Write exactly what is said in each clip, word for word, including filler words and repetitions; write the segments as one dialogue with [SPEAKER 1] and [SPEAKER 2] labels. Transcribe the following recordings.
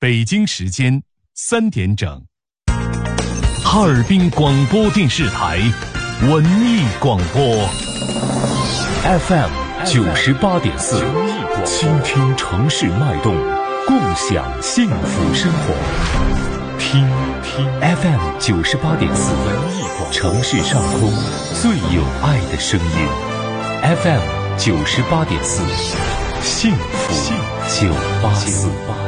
[SPEAKER 1] 北京时间三点整，哈尔滨广播电视台文艺广播 F M 九十八点四，倾听城市脉动，共享幸福生活。听听 F M 九十八点四，文艺广播，城市上空最有爱的声音。F M 九十八点四，幸福九八四。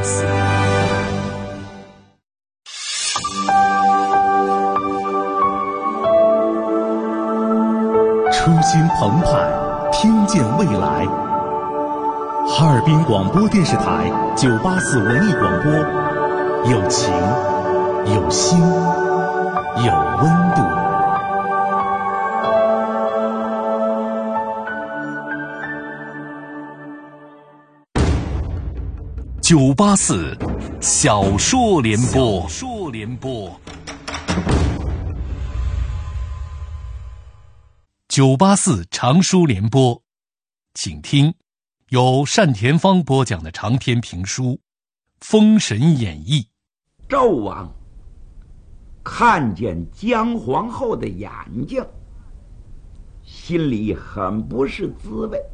[SPEAKER 2] 初心澎湃，听见未来。哈尔滨广播电视台九八四文艺广播，有情，有心，有温度。
[SPEAKER 1] 九八四小说联播，小说联播。九八四长书联播，请听由单田芳播讲的长篇评书《封神演义》。
[SPEAKER 3] 纣王看见姜皇后的眼睛，心里很不是滋味，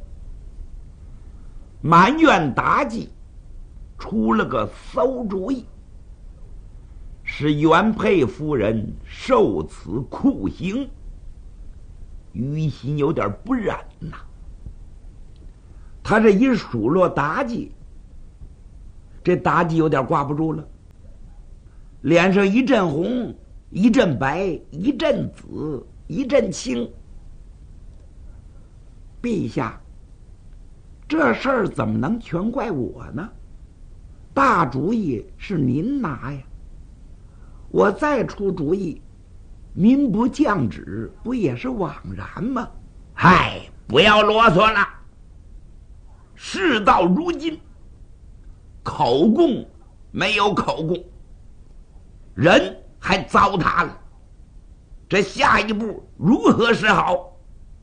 [SPEAKER 3] 埋怨妲己出了个馊主意，使原配夫人受此酷刑，于心有点不忍呐、啊。他这一数落妲己，这妲己有点挂不住了，脸上一阵红，一阵白，一阵紫，一阵青。陛下，这事儿怎么能全怪我呢？大主意是您拿呀，我再出主意，民不降旨，不也是枉然吗？嗨，不要啰嗦了。事到如今，口供没有口供，人还糟蹋了，这下一步如何是好？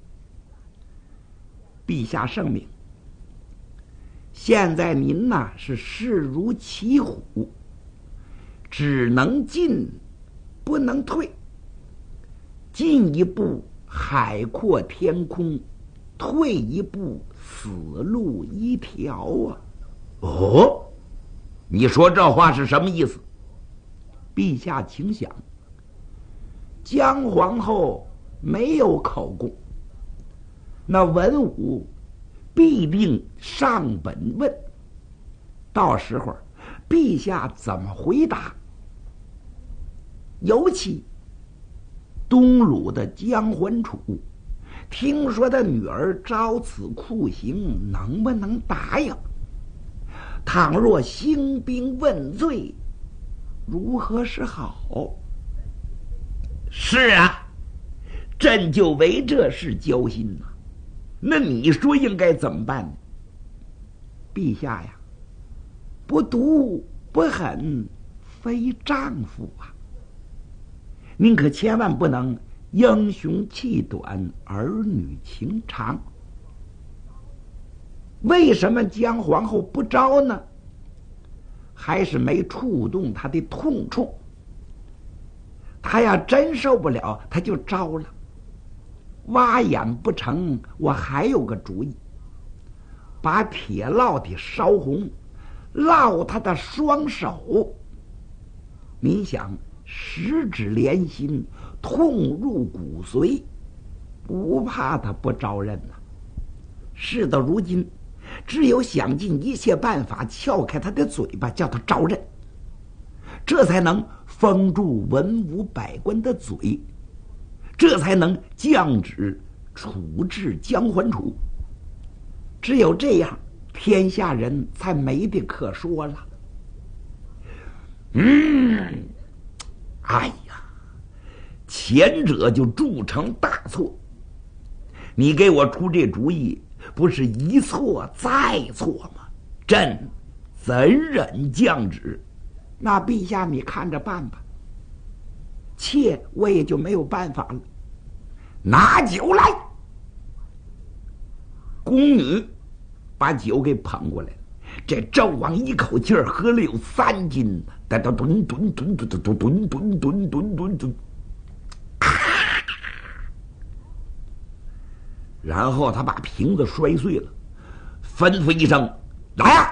[SPEAKER 3] 陛下圣明，现在您呐是势如骑虎，只能进不能退，进一步海阔天空，退一步死路一条啊！哦，你说这话是什么意思？陛下请想，姜皇后没有口供，那文武必定上本问，到时候陛下怎么回答？尤其东鲁的姜桓楚，听说他女儿遭此酷刑，能不能答应？倘若兴兵问罪，如何是好？是啊，朕就为这事焦心呐、啊。那你说应该怎么办呢？陛下呀，不毒不狠，非丈夫啊！您可千万不能英雄气短，儿女情长。为什么姜皇后不招呢？还是没触动她的痛处。她要真受不了，她就招了。挖眼不成，我还有个主意，把铁烙的烧红，烙他的双手。你想，十指连心，痛入骨髓，不怕他不招认呐、啊。事到如今，只有想尽一切办法撬开他的嘴巴，叫他招认，这才能封住文武百官的嘴，这才能降旨处置姜桓楚。只有这样，天下人才没得可说了。嗯，哎呀，前者就铸成大错，你给我出这主意，不是一错再错吗？朕怎忍降旨？那陛下你看着办吧，妾我也就没有办法了。拿酒来！宫女把酒给捧过来， 这纣王一口气儿喝了有三斤呢，哒哒吨吨吨吨吨吨吨吨吨吨吨，然后他把瓶子摔碎了，吩咐一声：“来呀！”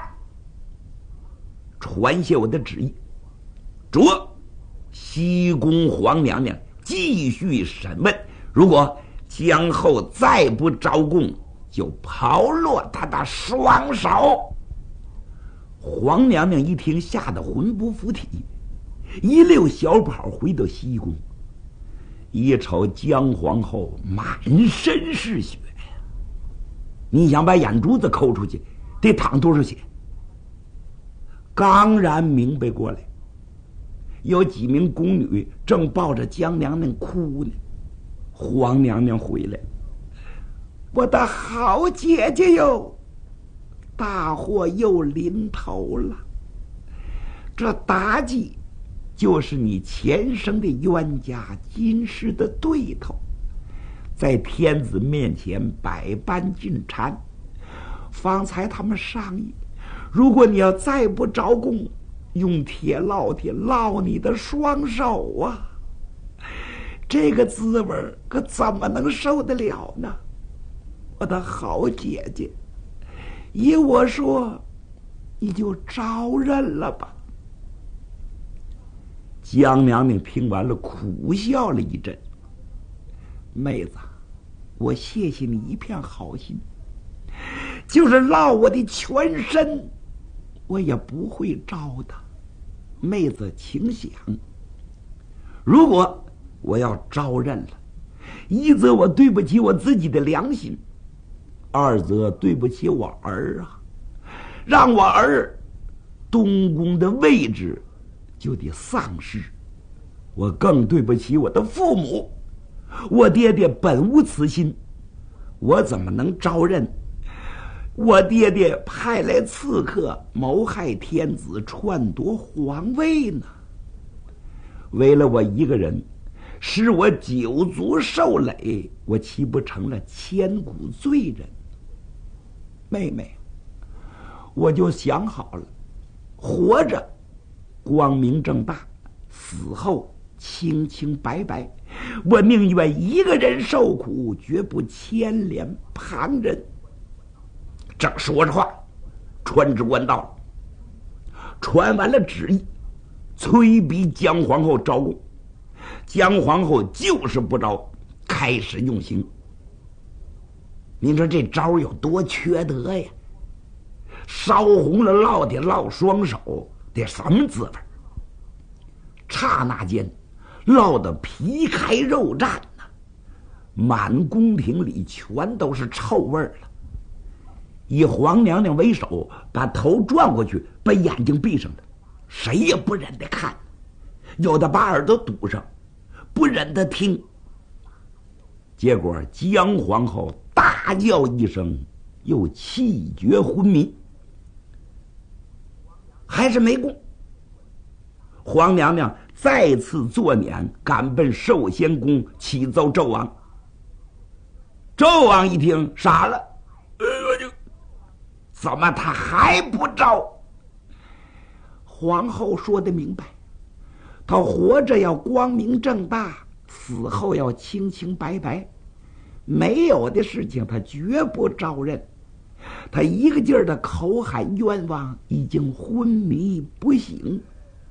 [SPEAKER 3] 传下我的旨意，着西宫皇娘娘继续审问，如果江后再不招供，就刨落他的双手。皇娘娘一听，吓得魂不附体，一溜小跑回到西宫，一瞅江皇后满身是血，你想把眼珠子抠出去，得淌多少血？刚然明白过来，有几名宫女正抱着江娘娘哭呢。皇娘娘回来，我的好姐姐哟，大祸又临头了。这妲己就是你前生的冤家，今世的对头，在天子面前百般进谗。方才他们商议，如果你要再不招供，用铁烙铁烙你的双手啊，这个滋味可怎么能受得了呢？我的好姐姐，依我说，你就招认了吧。江娘娘听完了，苦笑了一阵。妹子，我谢谢你一片好心，就是烙我的全身，我也不会招的。妹子请想，如果我要招认了，一则我对不起我自己的良心，二则对不起我儿啊，让我儿东宫的位置就得丧失。我更对不起我的父母，我爹爹本无此心，我怎么能招认？我爹爹派来刺客谋害天子，篡夺皇位呢。为了我一个人，使我九族受累，我岂不成了千古罪人？妹妹，我就想好了，活着光明正大，死后清清白白，我宁愿一个人受苦，绝不牵连旁人。正说着话，传旨官到了，传完了旨意，催逼江皇后招供。江皇后就是不招，开始用刑。您说这招有多缺德呀？烧红了烙铁烙双手，得什么滋味？刹那间烙得皮开肉绽呐、啊，满宫廷里全都是臭味了。以皇娘娘为首，把头转过去，把眼睛闭上了，谁也不忍得看，有的把耳朵堵上，不忍得听。结果江皇后大叫一声，又气绝昏迷，还是没供。皇娘娘再次坐辇，赶奔寿仙宫启奏纣王。纣王一听傻了，呃，就怎么他还不招？皇后说得明白，他活着要光明正大，死后要清清白白，没有的事情他绝不招认。他一个劲儿的口喊冤枉，已经昏迷不醒。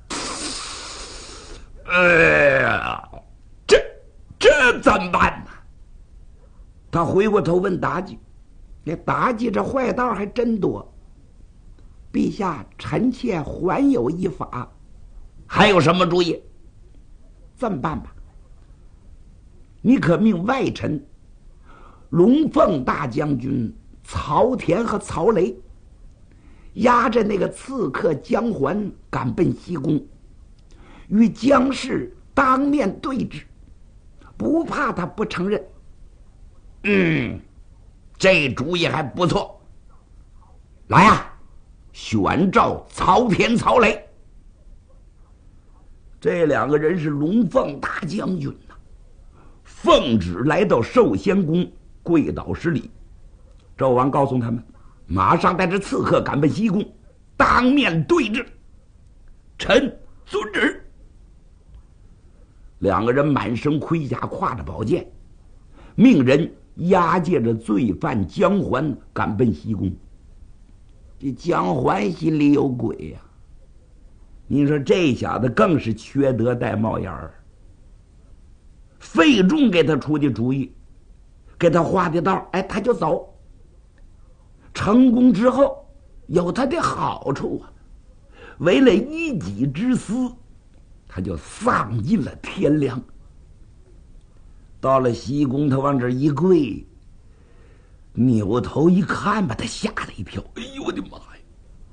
[SPEAKER 3] 哎呀，这这怎么办呢？他回过头问妲己，那妲己这坏道还真多。陛下，臣妾还有一法。还有什么主意？这么办吧，你可命外臣龙凤大将军曹田和曹雷押着那个刺客江环，赶奔西宫，与江氏当面对质，不怕他不承认。嗯，这主意还不错。来呀、啊，选召曹田、曹雷。这两个人是龙凤大将军呐、啊，奉旨来到寿仙宫，跪倒施礼。纣王告诉他们，马上带着刺客赶奔西宫， 当面对质，臣遵旨。两个人满身盔甲，挎着宝剑，命人押解着罪犯姜环赶奔西宫。这姜环心里有鬼呀、啊！你说这小子更是缺德带冒烟儿。费仲给他出的主意，给他画的道，哎，他就走。成功之后有他的好处啊，为了一己之私，他就丧尽了天良。到了西宫，他往这一跪，扭头一看，把他吓了一跳。哎呦我的妈呀！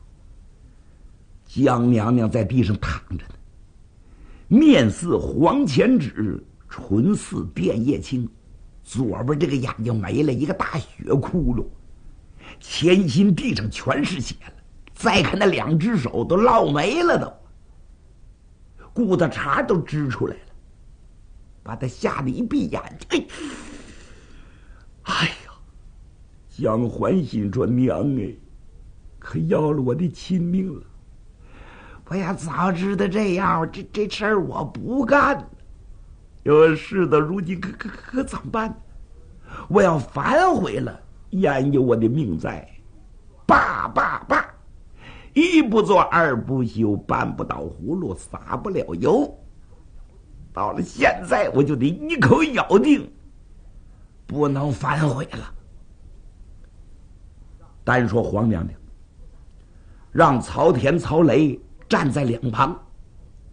[SPEAKER 3] 姜娘娘在地上躺着呢，面似黄钱纸，唇似电叶青，左边这个眼睛没了一个大血窟窿，前心地上全是血了，再看那两只手都落没了，都骨头茬都支出来了，把他吓得一闭眼睛。哎哎呀！姜环心说：“娘哎，可要了我的亲命了！我要早知道这样，这这事儿我不干了。要事到如今，可可可怎么办？我要反悔了，焉有我的命在？罢罢罢！一不做二不休，搬不倒葫芦撒不了油。到了现在，我就得一口咬定，不能反悔了。”单说黄娘娘，让曹田、曹雷站在两旁，